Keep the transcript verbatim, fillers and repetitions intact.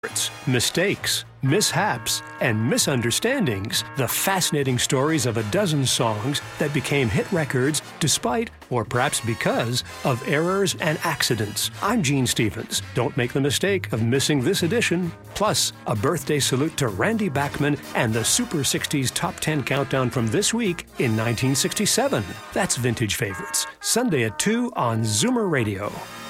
Mistakes, mishaps, and misunderstandings, the fascinating stories of a dozen songs that became hit records despite, or perhaps because, of errors and accidents. I'm Gene Stevens. Don't make the mistake of missing this edition. Plus, a birthday salute to Randy Bachman and the Super sixties Top ten Countdown from this week in nineteen sixty-seven. That's Vintage Favorites, Sunday at two on Zoomer Radio.